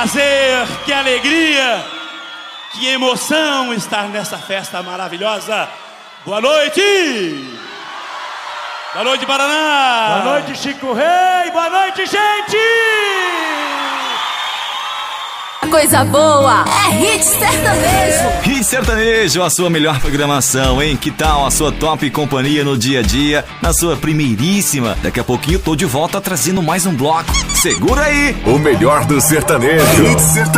prazer, que alegria, que emoção estar nessa festa maravilhosa. Boa noite! Boa noite, Paraná! Boa noite, Chico Rei! Boa noite, gente! Coisa boa é Hit Sertanejo. Hit Sertanejo, a sua melhor programação, hein? Que tal a sua top companhia no dia a dia, na sua primeiríssima? Daqui a pouquinho tô de volta trazendo mais um bloco. Segura aí! O melhor do sertanejo.